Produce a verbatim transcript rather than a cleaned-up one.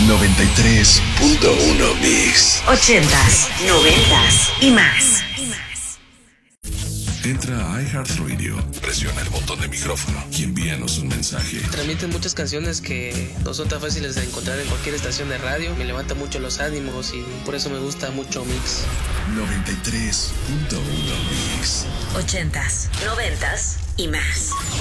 noventa y tres punto uno Mix. Ochentas, noventas y más. Entra a iHeartRadio, presiona el botón de micrófono y envíanos un mensaje. Transmiten muchas canciones que no son tan fáciles de encontrar en cualquier estación de radio. Me levanta mucho los ánimos y por eso me gusta mucho Mix. noventa y tres punto uno Mix. Ochentas, noventas y más.